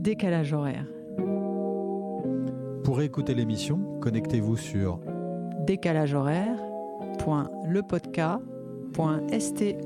Décalage horaire. Pour écouter l'émission, connectez-vous sur décalagehoraire.lepodcast.st.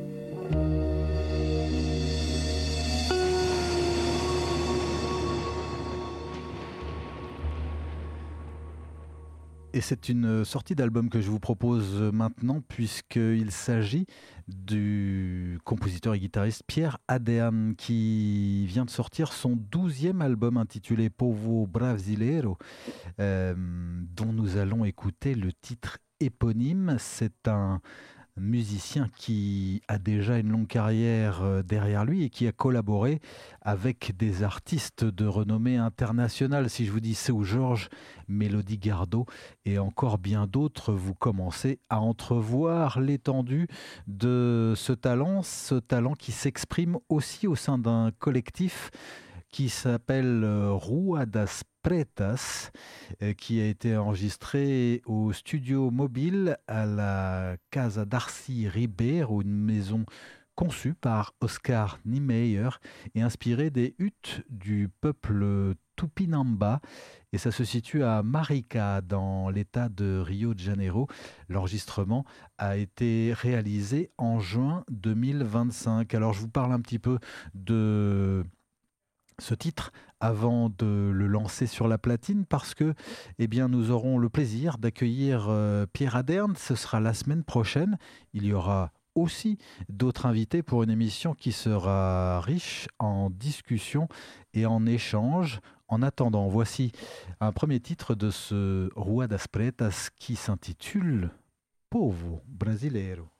Et c'est une sortie d'album que je vous propose maintenant puisqu'il s'agit du compositeur et guitariste Pierre Adean qui vient de sortir son 12e album intitulé Povo Brasileiro dont nous allons écouter le titre éponyme. C'est un musicien qui a déjà une longue carrière derrière lui et qui a collaboré avec des artistes de renommée internationale. Si je vous dis Seu Jorge, Mélodie Gardot et encore bien d'autres, vous commencez à entrevoir l'étendue de ce talent qui s'exprime aussi au sein d'un collectif qui s'appelle Rua das Pretas, qui a été enregistré au studio mobile à la Casa Darcy Ribeiro, une maison conçue par Oscar Niemeyer et inspirée des huttes du peuple Tupinamba. Et ça se situe à Marica, dans l'état de Rio de Janeiro. L'enregistrement a été réalisé en juin 2025. Alors je vous parle un petit peu de ce titre avant de le lancer sur la platine parce que nous aurons le plaisir d'accueillir Pierre Adean. Ce sera la semaine prochaine. Il y aura aussi d'autres invités pour une émission qui sera riche en discussions et en échanges. En attendant, voici un premier titre de ce Rua das Pretas qui s'intitule Povo Brasileiro.